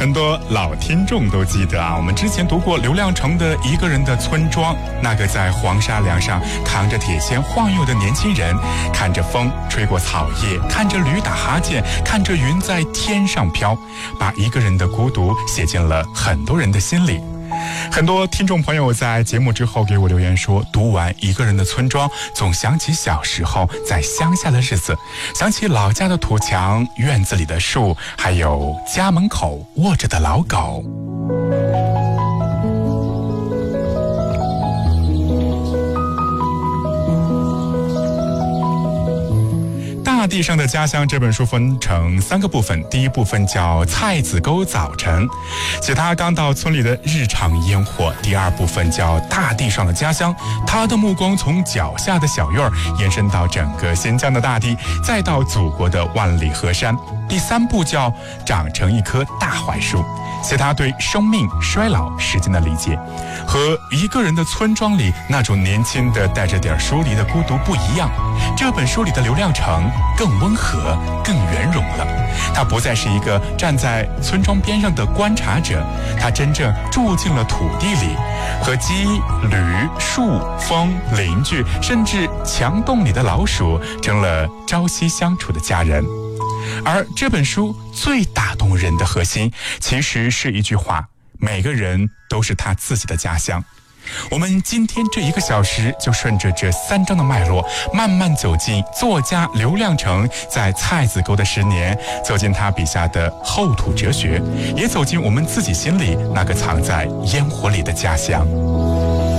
很多老听众都记得啊，我们之前读过刘亮程的《一个人的村庄》，那个在黄沙梁上扛着铁锨晃悠的年轻人，看着风吹过草叶，看着驴打哈欠，看着云在天上飘，把一个人的孤独写进了很多人的心里。很多听众朋友在节目之后给我留言说，读完《一个人的村庄》，总想起小时候在乡下的日子，想起老家的土墙、院子里的树，还有家门口卧着的老狗。大地上的家乡这本书分成3个部分，第一部分叫菜子沟早晨，写他刚到村里的日常烟火；第二部分叫大地上的家乡，他的目光从脚下的小院延伸到整个新疆的大地，再到祖国的万里河山；第3部叫长成一棵大槐树，写他对生命、衰老、时间的理解，和一个人的村庄里那种年轻的带着点疏离的孤独不一样。这本书里的刘亮程更温和，更圆融了。他不再是一个站在村庄边上的观察者，他真正住进了土地里，和鸡、驴、树、风、邻居，甚至墙洞里的老鼠成了朝夕相处的家人。而这本书最打动人的核心，其实是一句话：每个人都是他自己的家乡。我们今天这1个小时就顺着这3章的脉络，慢慢走进作家刘亮程在菜子沟的10年，走进他笔下的厚土哲学，也走进我们自己心里那个藏在烟火里的家乡。